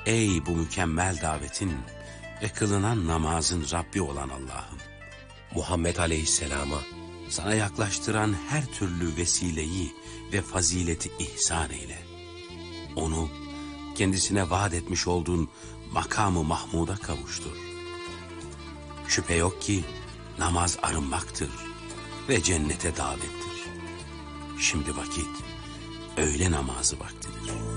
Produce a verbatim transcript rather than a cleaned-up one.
Ey bu mükemmel davetin ve kılınan namazın Rabbi olan Allah'ım! Muhammed Aleyhisselam'a sana yaklaştıran her türlü vesileyi ve fazileti ihsan eyle. Onu kendisine vaat etmiş olduğun makamı Mahmud'a kavuştur. Şüphe yok ki namaz arınmaktır ve cennete davettir. Şimdi vakit öğle namazı vaktidir.